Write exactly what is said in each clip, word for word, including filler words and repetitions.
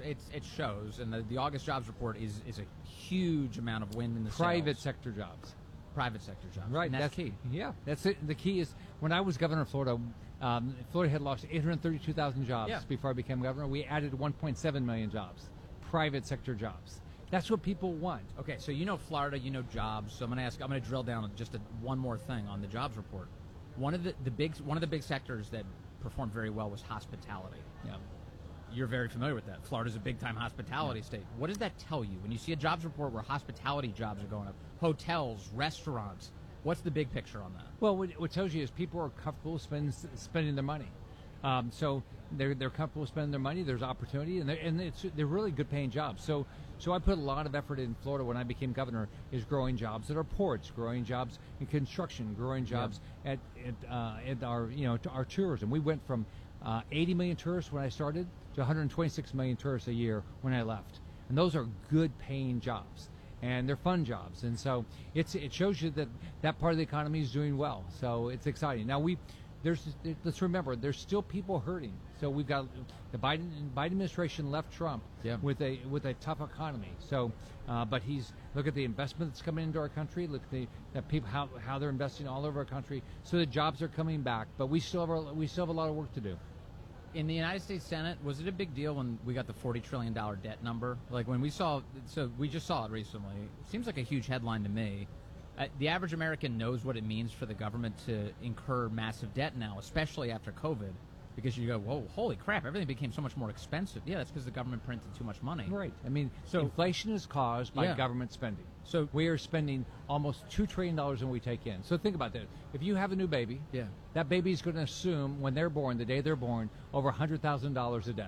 it's it shows, and the, the August jobs report is is a huge amount of wind in the private sails. sector jobs. Private sector jobs, Right, and that's, that's key. Yeah, that's it. The key is when I was governor of Florida, um, Florida had lost eight hundred thirty-two thousand jobs yeah. before I became governor. We added one point seven million jobs, private sector jobs. That's what people want. Okay, so you know Florida, you know jobs. So I'm going to ask. I'm going to drill down on just a, one more thing on the jobs report. One of the, the big one of the big sectors that performed very well was hospitality. Yeah. You're very familiar with that. Florida's a big-time hospitality yeah. state. What does that tell you when you see a jobs report where hospitality jobs are going up, hotels, restaurants? What's the big picture on that? Well, what, what tells you is people are comfortable spend, spending their money. Um, so they're they're comfortable spending their money. There's opportunity, and they're, and it's they're really good-paying jobs. So so I put a lot of effort in Florida when I became governor is growing jobs at our ports, growing jobs in construction, growing jobs yeah. at at, uh, at our you know our tourism. We went from uh, eighty million tourists when I started to one hundred twenty-six million tourists a year when I left, and those are good-paying jobs. And they're fun jobs, and so it's it shows you that that part of the economy is doing well. So it's exciting. Now we, there's let's remember there's still people hurting. So we've got the Biden Biden administration left Trump yeah. with a with a tough economy. So, uh, but he's look at the investment that's coming into our country. Look at the that people how how they're investing all over our country. So the jobs are coming back, but we still have our, we still have a lot of work to do. In the United States Senate, was it a big deal when we got the forty trillion dollars debt number? Like when we saw, so we just saw it recently. It seems like a huge headline to me. Uh, the average American knows what it means for the government to incur massive debt now, especially after COVID, because you go, whoa, holy crap, everything became so much more expensive. Yeah, that's because the government printed too much money. Right. I mean, so inflation is caused by yeah. government spending. So we are spending almost two trillion dollars than we take in. So think about that. If you have a new baby, yeah. that baby is going to assume when they're born, the day they're born, over one hundred thousand dollars of debt.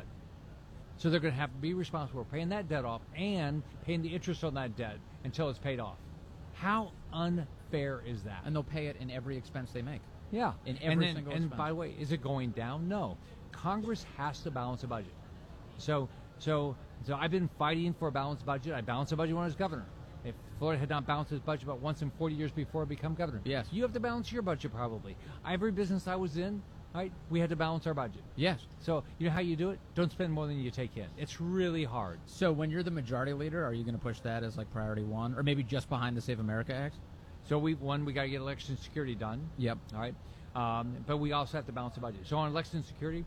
So they're going to have to be responsible for paying that debt off and paying the interest on that debt until it's paid off. How unfair is that? And they'll pay it in every expense they make. Yeah. In every and then, single And expense. by the way, is it going down? No. Congress has to balance a budget. So so so I've been fighting for a balanced budget. I balanced a budget when I was governor. If Florida had not balanced its budget about once in forty years before I become governor. Yes. You have to balance your budget probably. Every business I was in, right, we had to balance our budget. Yes. So you know how you do it? Don't spend more than you take in. It's really hard. So when you're the majority leader, are you going to push that as like priority one, or maybe just behind the Save America Act? So we one we got to get election security done. Yep. All right. Um, but we also have to balance the budget. So on election security,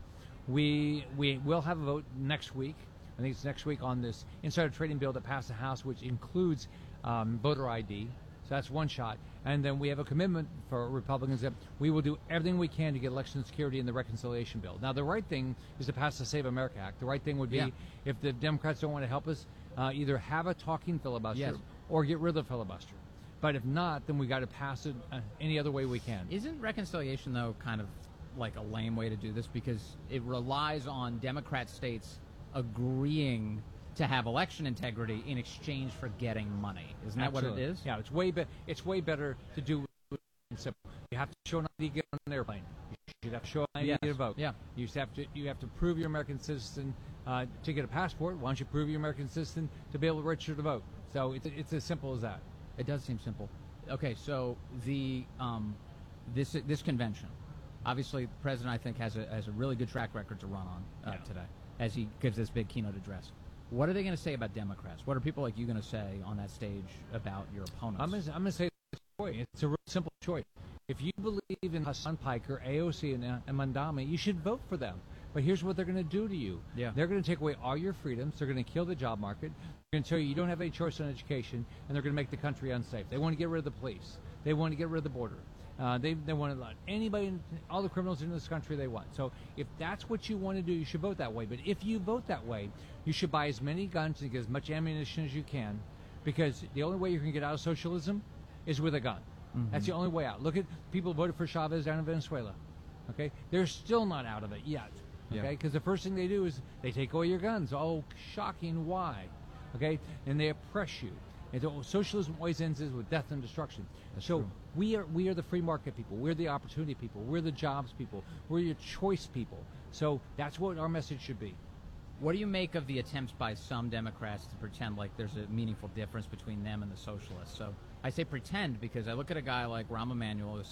we we will have a vote next week. I think it's next week on this insider trading bill that passed the House, which includes um, voter I D. So that's one shot. And then we have a commitment for Republicans that we will do everything we can to get election security in the reconciliation bill. Now, the right thing is to pass the Save America Act. The right thing would be, yeah. if the Democrats don't want to help us, uh, either have a talking filibuster yes. or get rid of the filibuster. But if not, then we got to pass it uh, any other way we can. Isn't reconciliation, though, kind of like a lame way to do this because it relies on Democrat states agreeing to have election integrity in exchange for getting money? Isn't that Absolutely. what it is? Yeah, it's way be- It's way better to do it simple. You have to show an I D to get on an airplane. You should have to show an I D yes. to vote. Yeah. You just have to. You have to prove you're American citizen uh, to get a passport. Why don't you prove you're American citizen to be able to register to vote? So it's it's as simple as that. It does seem simple. Okay, so the um, this this convention, obviously, the president I think has a has a really good track record to run on uh, yeah. today as he gives this big keynote address. What are they going to say about Democrats? What are people like you going to say on that stage about your opponents? I'm going to I'm going to say it's a real simple choice. If you believe in Hassan Piker, A O C, and, uh, and Mandami, you should vote for them. But here's what they're going to do to you. Yeah. They're going to take away all your freedoms. They're going to kill the job market. They're going to tell you you don't have any choice on education, and they're going to make the country unsafe. They want to get rid of the police. They want to get rid of the border. Uh, they they want to let anybody, all the criminals into this country they want. So if that's what you want to do, you should vote that way. But if you vote that way, you should buy as many guns and get as much ammunition as you can, because the only way you can get out of socialism is with a gun. Mm-hmm. That's the only way out. Look at people who voted for Chavez down in Venezuela. Okay, they're still not out of it yet. Okay, because yeah. the first thing they do is they take away your guns. Oh, shocking! Why? Okay, and they oppress you. And so socialism always ends with death and destruction. That's so true. we are we are the free market people. We're the opportunity people. We're the jobs people. We're your choice people. So that's what our message should be. What do you make of the attempts by some Democrats to pretend like there's a meaningful difference between them and the socialists? So I say pretend because I look at a guy like Rahm Emanuel who said,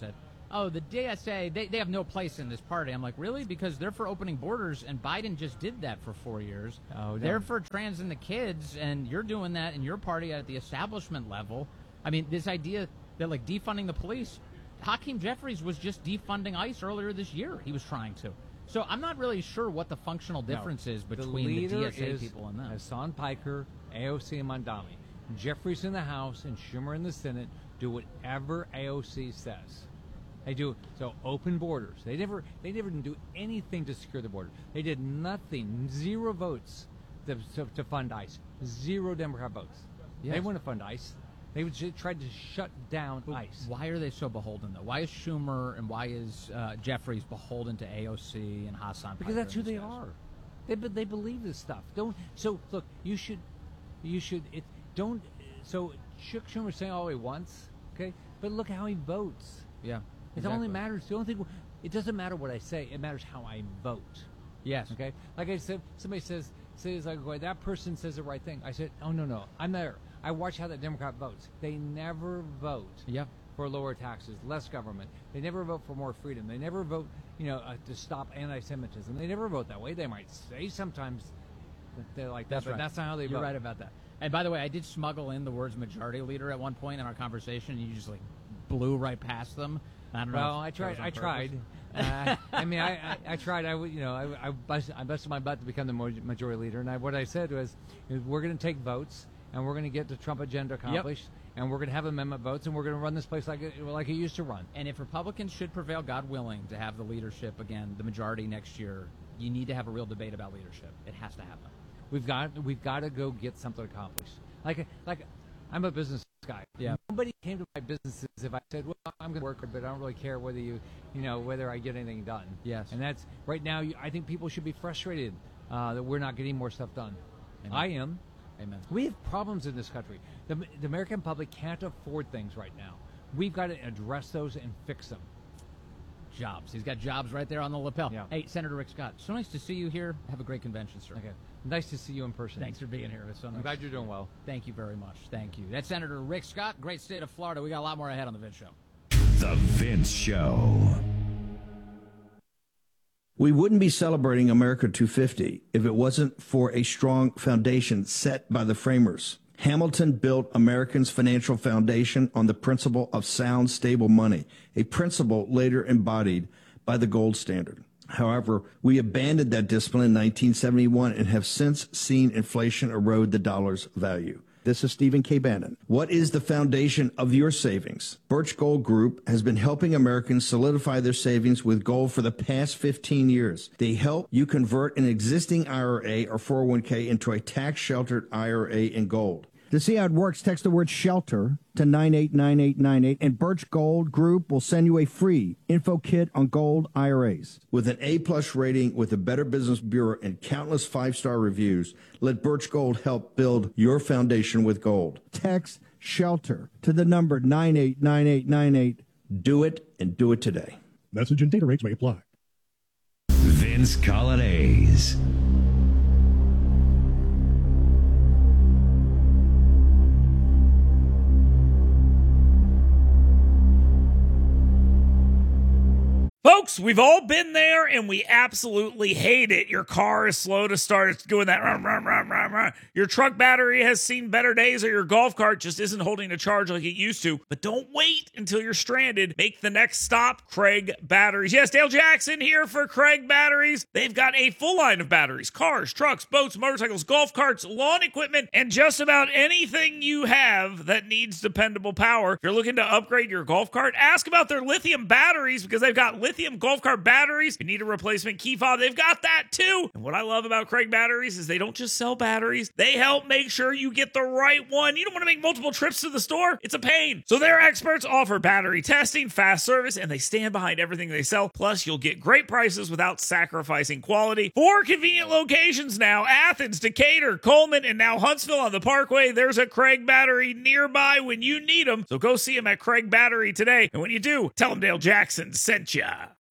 oh, the D S A, they, they have no place in this party. I'm like, really? Because they're for opening borders, and Biden just did that for four years. Oh, no. They're for trans and the kids, and you're doing that in your party at the establishment level. I mean, this idea that, like, defunding the police, Hakeem Jeffries was just defunding ICE earlier this year. He was trying to. So I'm not really sure what the functional difference no, is between the, the D S A is people and them. Hassan Piker, A O C, and Mondami. Jeffries in the House and Schumer in the Senate do whatever A O C says. They do so. Open borders. They never. They never didn't do anything to secure the border. They did nothing. Zero votes to, to, to fund ICE. Zero Democrat votes. Yes. They wouldn't fund ICE. They would just tried to shut down But ICE. Why are they so beholden, though? Why is Schumer and why is uh, Jeffries beholden to A O C and Hassan? Because Piker that's who and these they guys? are. They be- they believe this stuff. Don't. So look, you should, you should. It don't. So Chuck Schumer saying all he wants, okay? But look how he votes. Yeah. It exactly. only matters. The only thing. It doesn't matter what I say. It matters how I vote. Yes. Okay. Like I said, somebody says says like, "Boy, that person says the right thing." I said, "Oh no, no, I'm there. I watch how that Democrat votes. They never vote Yeah. for lower taxes, less government. They never vote for more freedom. They never vote, you know, uh, to stop anti-Semitism. They never vote that way. They might say sometimes that they're like that, That's but right. that's not how they You're vote." right about that. And by the way, I did smuggle in the words majority leader at one point in our conversation, and you just like blew right past them. I don't know. Well, if I that tried. was on I purpose. tried. uh, I mean, I, I, I tried. I would, you know, I, I, busted, I busted my butt to become the mo- majority leader, and I, what I said was, is we're going to take votes, and we're going to get the Trump agenda accomplished, and we're going to have amendment votes, and we're going to run this place like it, like it used to run. And if Republicans should prevail, God willing, to have the leadership again, the majority next year, you need to have a real debate about leadership. It has to happen. We've got we've got to go get something accomplished. Like like I'm a business guy. Yeah. Nobody came to my businesses if I said, "Well, I'm going to work, but I don't really care whether you you know whether I get anything done." Yes. And that's right now. You, I think people should be frustrated uh, that we're not getting more stuff done. Amen. I am. Amen. We have problems in this country. The, the American public can't afford things right now. We've got to address those and fix them. Jobs. He's got jobs right there on the lapel. Yeah. Hey, Senator Rick Scott, so nice to see you here. Have a great convention, sir. Okay. Nice to see you in person. Thanks for being here. It's so nice. I'm glad you're doing well. Thank you very much. Thank you. That's Senator Rick Scott, great state of Florida. We got a lot more ahead on the Vince Show. The Vince Show. We wouldn't be celebrating America two fifty if it wasn't for a strong foundation set by the framers. Hamilton built Americans' financial foundation on the principle of sound, stable money, a principle later embodied by the gold standard. However, we abandoned that discipline in nineteen seventy-one and have since seen inflation erode the dollar's value. This is Stephen K. Bannon. What is the foundation of your savings? Birch Gold Group has been helping Americans solidify their savings with gold for the past fifteen years. They help you convert an existing I R A or four oh one k into a tax-sheltered I R A in gold. To see how it works, text the word SHELTER to nine eight nine eight nine eight, and Birch Gold Group will send you a free info kit on gold I R As. With an A-plus rating with the Better Business Bureau and countless five-star reviews, let Birch Gold help build your foundation with gold. Text SHELTER to the number nine eight nine eight nine eight. Do it, and do it today. Message and data rates may apply. Vince Colonnese. Folks, we've all been there and we absolutely hate it. Your car is slow to start. It's doing that. Rah, rah, rah, rah, rah. Your truck battery has seen better days, or your golf cart just isn't holding a charge like it used to. But don't wait until you're stranded. Make the next stop Craig Batteries. Yes, Dale Jackson here for Craig Batteries. They've got a full line of batteries, cars, trucks, boats, motorcycles, golf carts, lawn equipment, and just about anything you have that needs dependable power. If you're looking to upgrade your golf cart, ask about their lithium batteries, because they've got lithium golf cart batteries. If you need a replacement key fob, they've got that too. And what I love about Craig Batteries is they don't just sell batteries, they help make sure you get the right one. You don't want to make multiple trips to the store, it's a pain. So their experts offer battery testing, fast service, and they stand behind everything they sell. Plus, you'll get great prices without sacrificing quality. Four convenient locations now: Athens, Decatur, Coleman, and now Huntsville on the Parkway. There's a Craig Battery nearby when you need them. So go see them at Craig Battery today. And when you do, tell them Dale Jackson sent ya.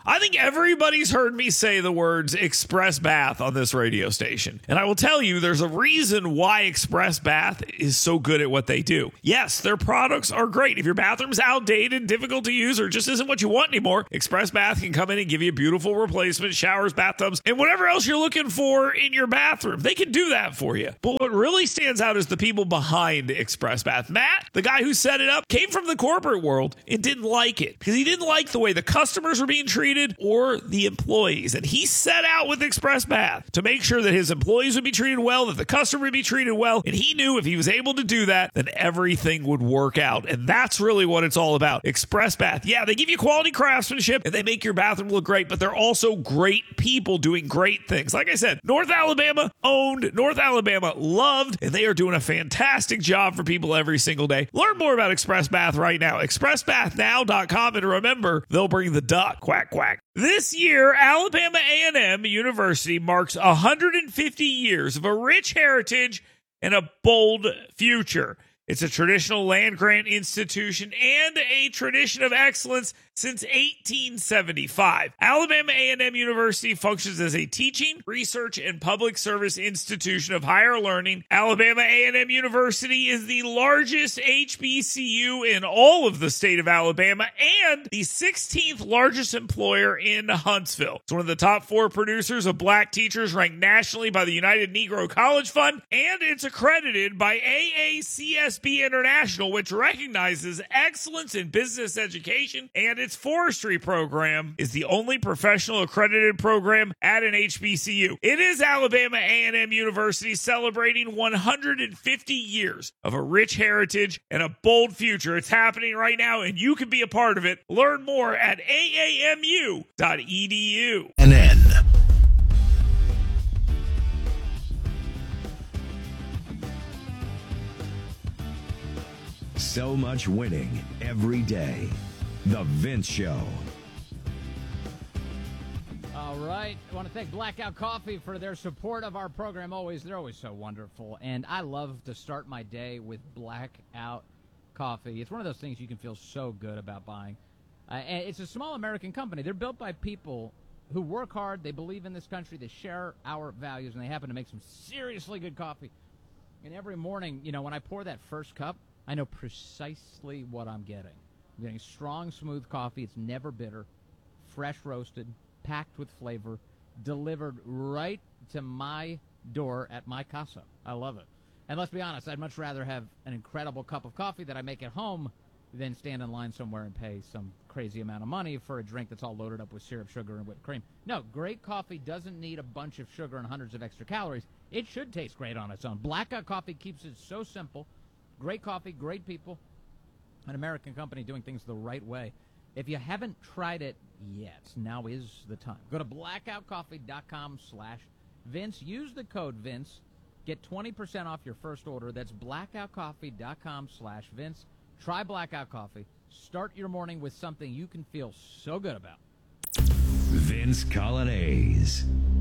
I think everybody's heard me say the words Express Bath on this radio station. And I will tell you, there's a reason why Express Bath is so good at what they do. Yes, their products are great. If your bathroom's outdated, difficult to use, or just isn't what you want anymore, Express Bath can come in and give you a beautiful replacement, showers, bathtubs, and whatever else you're looking for in your bathroom. They can do that for you. But what really stands out is the people behind Express Bath. Matt, the guy who set it up, came from the corporate world and didn't like it because he didn't like the way the customers were being treated or the employees. And he set out with Express Bath to make sure that his employees would be treated well, that the customer would be treated well. And he knew if he was able to do that, then everything would work out. And that's really what it's all about. Express Bath. Yeah, they give you quality craftsmanship and they make your bathroom look great, but they're also great people doing great things. Like I said, North Alabama owned, North Alabama loved, and they are doing a fantastic job for people every single day. Learn more about Express Bath right now. express bath now dot com, and remember, they'll bring the duck. Quack, quack. This year, Alabama A and M University marks one hundred fifty years of a rich heritage and a bold future. It's a traditional land-grant institution and a tradition of excellence since eighteen seventy-five. Alabama A and M University functions as a teaching, research, and public service institution of higher learning. Alabama A and M University is the largest H B C U in all of the state of Alabama and the sixteenth largest employer in Huntsville. It's one of the top four producers of black teachers ranked nationally by the United Negro College Fund, and it's accredited by A A C S B International, which recognizes excellence in business education, and its forestry program is the only professional accredited program at an H B C U. It is Alabama A and M University celebrating one hundred fifty years of a rich heritage and a bold future. It's happening right now, and you can be a part of it. Learn more at A A M U dot E D U. N N. So much winning every day. The Vince Show. All right. I want to thank Blackout Coffee for their support of our program. Always, they're always so wonderful. And I love to start my day with Blackout Coffee. It's one of those things you can feel so good about buying. Uh, and it's a small American company. They're built by people who work hard. They believe in this country. They share our values, and they happen to make some seriously good coffee. And every morning, you know, when I pour that first cup, I know precisely what I'm getting. I'm getting strong, smooth coffee. It's never bitter, fresh roasted, packed with flavor, delivered right to my door at my casa. I love it. And let's be honest, I'd much rather have an incredible cup of coffee that I make at home than stand in line somewhere and pay some crazy amount of money for a drink that's all loaded up with syrup, sugar, and whipped cream. No, great coffee doesn't need a bunch of sugar and hundreds of extra calories. It should taste great on its own. Blackout Coffee keeps it so simple. Great coffee, great people, an American company doing things the right way. If you haven't tried it yet, now is the time. Go to blackout coffee dot com slash Vince. Use the code Vince. Get twenty percent off your first order. That's blackout coffee dot com slash Vince. Try Blackout Coffee. Start your morning with something you can feel so good about. Vince Colonnese.